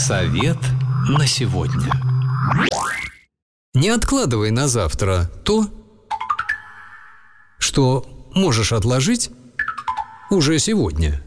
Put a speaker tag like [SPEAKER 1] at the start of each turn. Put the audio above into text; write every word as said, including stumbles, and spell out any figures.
[SPEAKER 1] Совет на сегодня. Не откладывай на завтра то, что можешь отложить уже сегодня.